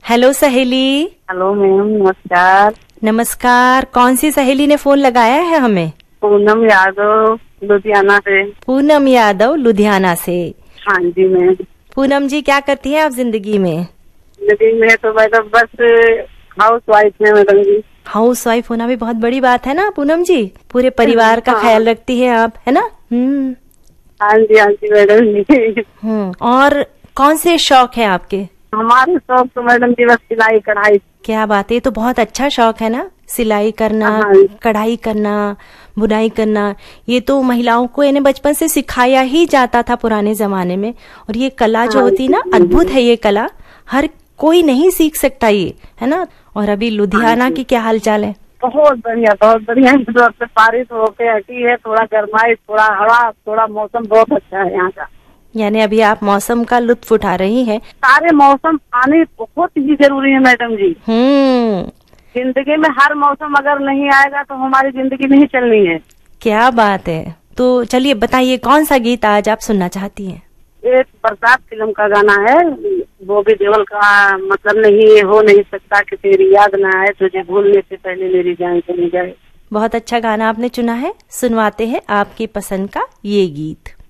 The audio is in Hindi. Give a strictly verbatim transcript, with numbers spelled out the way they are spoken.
हेलो सहेली। हेलो मैम, नमस्कार। नमस्कार। कौन सी सहेली ने फोन लगाया है हमें? पूनम यादव, लुधियाना से। पूनम यादव, लुधियाना से। हाँ जी मैम। पूनम जी, क्या करती हैं आप जिंदगी में? जिंदगी में तो मैडम बस हाउस वाइफ है मैडम जी। हाउस वाइफ होना भी बहुत बड़ी बात है ना पूनम जी। पूरे परिवार का हाँ। ख्याल रखती हैं आप, है ना? हम्म। हाँ जी, हाँ जी मैडम जी। हम्म। और कौन से शौक है आपके? हमारे शौक तो मैडम जी बस सिलाई कढ़ाई। क्या बात है, ये तो बहुत अच्छा शौक है ना, सिलाई करना, हाँ। कढ़ाई करना, बुनाई करना। ये तो महिलाओं को इन्हें बचपन से सिखाया ही जाता था पुराने जमाने में। और ये कला जो हाँ होती ना, अद्भुत है ये कला। हर कोई नहीं सीख सकता ये, है ना? और अभी लुधियाना की क्या हालचाल है? बहुत बढ़िया, बहुत बढ़िया। से बारिश होके हटी है, थोड़ा गर्माई, थोड़ा हवा, थोड़ा मौसम बहुत अच्छा है यहाँ का। यानी अभी आप मौसम का लुत्फ उठा रही हैं। सारे मौसम आने बहुत ही जरूरी है मैडम जी। हम्म। जिंदगी में हर मौसम अगर नहीं आएगा तो हमारी जिंदगी नहीं चलनी है। क्या बात है। तो चलिए बताइए, कौन सा गीत आज आप सुनना चाहती हैं? एक बरसात फिल्म का गाना है, बॉबी देओल का। मतलब नहीं हो नहीं सकता कि तेरी याद ना आए, तुझे भूलने से पहले मेरी जान चली जाए। बहुत अच्छा गाना आपने चुना है, सुनवाते हैं आपकी पसंद का ये गीत।